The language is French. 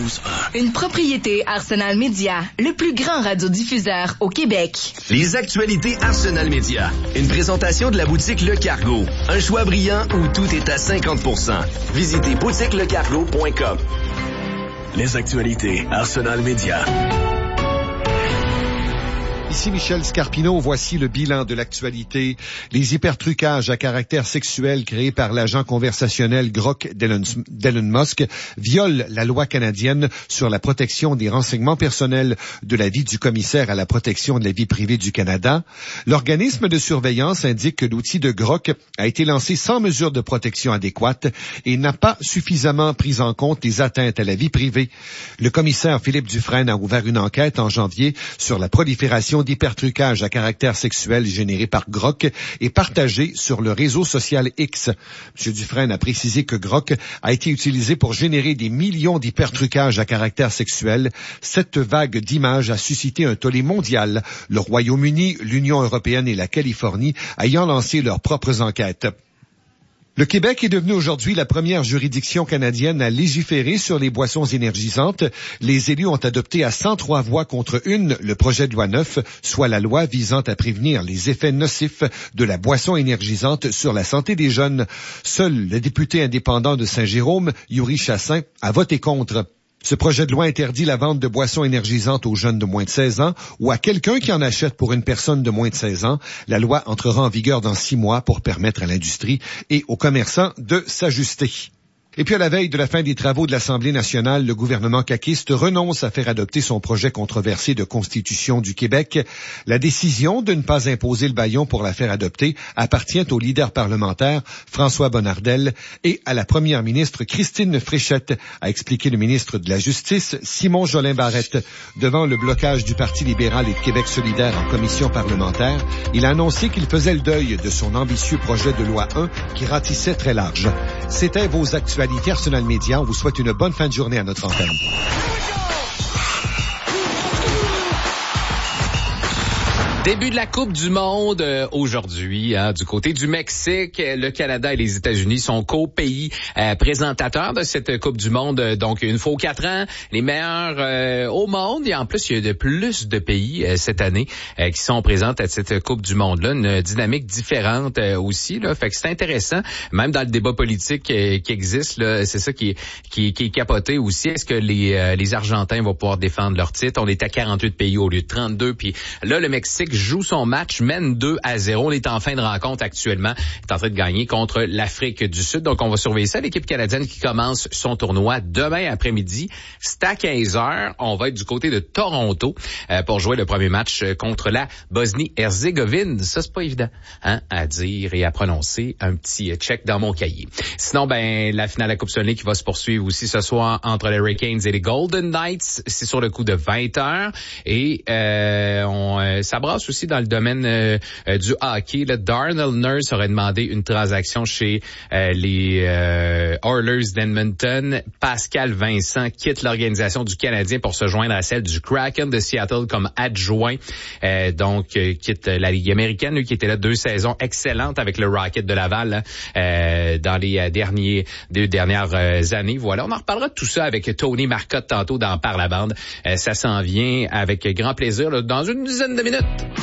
92.1. Une propriété Arsenal Média, le plus grand radiodiffuseur au Québec. Les actualités Arsenal Média. Une présentation de la boutique Le Cargo. Un choix brillant où tout est à 50%. Visitez boutiquelecargo.com. Les actualités Arsenal Média. Ici Michel Scarpino, voici le bilan de l'actualité. Les hypertrucages à caractère sexuel créés par l'agent conversationnel Grok d'Elon Musk violent la loi canadienne sur la protection des renseignements personnels de l'avis du commissaire à la protection de la vie privée du Canada. L'organisme de surveillance indique que l'outil de Grok a été lancé sans mesure de protection adéquate et n'a pas suffisamment pris en compte les atteintes à la vie privée. Le commissaire Philippe Dufresne a ouvert une enquête en janvier sur la prolifération d'hypertrucages à caractère sexuel générés par Grok et partagés sur le réseau social X. M. Dufresne a précisé que Grok a été utilisé pour générer des millions d'hypertrucages à caractère sexuel. Cette vague d'images a suscité un tollé mondial, le Royaume-Uni, l'Union européenne et la Californie ayant lancé leurs propres enquêtes. Le Québec est devenu aujourd'hui la première juridiction canadienne à légiférer sur les boissons énergisantes. Les élus ont adopté à 103 voix contre une le projet de loi 9, soit la loi visant à prévenir les effets nocifs de la boisson énergisante sur la santé des jeunes. Seul le député indépendant de Saint-Jérôme, Yuri Chassin, a voté contre. Ce projet de loi interdit la vente de boissons énergisantes aux jeunes de moins de 16 ans ou à quelqu'un qui en achète pour une personne de moins de 16 ans. La loi entrera en vigueur dans 6 mois pour permettre à l'industrie et aux commerçants de s'ajuster. Et puis à la veille de la fin des travaux de l'Assemblée nationale, le gouvernement caquiste renonce à faire adopter son projet controversé de constitution du Québec. La décision de ne pas imposer le bâillon pour la faire adopter appartient au leader parlementaire François Bonnardel et à la première ministre Christine Fréchette, a expliqué le ministre de la Justice Simon Jolin-Barrette. Devant le blocage du Parti libéral et de Québec solidaire en commission parlementaire, il a annoncé qu'il faisait le deuil de son ambitieux projet de loi 1 qui ratissait très large. C'était vos actualités Arsenal Média. On vous souhaite une bonne fin de journée à notre antenne. Début de la Coupe du Monde aujourd'hui, du côté du Mexique. Le Canada et les États-Unis sont co-pays présentateurs de cette Coupe du Monde. Donc, une fois aux 4 ans, les meilleurs au monde. Et en plus, il y a de plus de pays cette année qui sont présents à cette Coupe du Monde-là. Une dynamique différente aussi. Là. Fait que c'est intéressant. Même dans le débat politique qui existe, là, c'est ça qui est capoté aussi. Est-ce que les Argentins vont pouvoir défendre leur titre? On est à 48 pays au lieu de 32. Puis là, le Mexique joue son match, mène 2-0. On est en fin de rencontre actuellement. Il est en train de gagner contre l'Afrique du Sud. Donc, on va surveiller ça. L'équipe canadienne qui commence son tournoi demain après-midi. C'est à 15h. On va être du côté de Toronto pour jouer le premier match contre la Bosnie-Herzégovine. Ça, c'est pas évident à dire et à prononcer. Un petit check dans mon cahier. Sinon, la finale de la Coupe Stanley qui va se poursuivre aussi ce soir entre les Hurricanes et les Golden Knights. C'est sur le coup de 20h. Et ça brasse aussi dans le domaine du hockey. Là, Darnell Nurse aurait demandé une transaction chez les Oilers d'Edmonton. Pascal Vincent quitte l'organisation du Canadien pour se joindre à celle du Kraken de Seattle comme adjoint. Donc, quitte la Ligue américaine, lui qui était là 2 saisons excellentes avec le Rocket de Laval dans les deux dernières années. Voilà, on en reparlera de tout ça avec Tony Marcotte tantôt dans Par la bande. Ça s'en vient avec grand plaisir là, dans une dizaine de minutes.